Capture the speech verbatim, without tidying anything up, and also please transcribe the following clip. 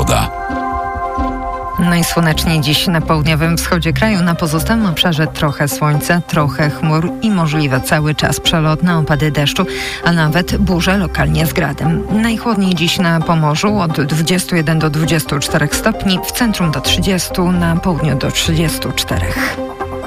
pogoda. Najsłoneczniej dziś na południowym wschodzie kraju, na pozostałym obszarze trochę słońca, trochę chmur i możliwe cały czas przelotne opady deszczu, a nawet burze lokalnie z gradem. Najchłodniej dziś na Pomorzu od dwudziestu jeden do dwudziestu czterech stopni, w centrum do trzydziestu, na południu do trzydziestu czterech.